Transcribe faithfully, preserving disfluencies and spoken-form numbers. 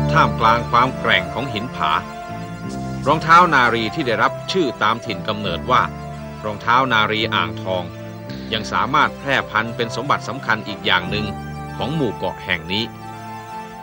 ท่ามกลางความแกร่งของหินผารองเท้านารีที่ได้รับชื่อตามถิ่นกำเนิดว่ารองเท้านารีอ่างทองยังสามารถแพร่พันธุ์เป็นสมบัติสำคัญอีกอย่างหนึ่งของหมู่เกาะแห่งนี้